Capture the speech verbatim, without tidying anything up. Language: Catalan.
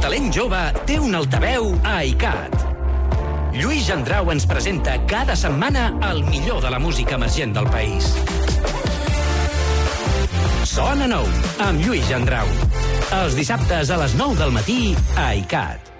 talent jove té un altaveu a ICAT. Lluís Gendrau ens presenta cada setmana el millor de la música emergent del país. Sona nou, amb Lluís Gendrau. Els dissabtes a les nou del matí a ICAT.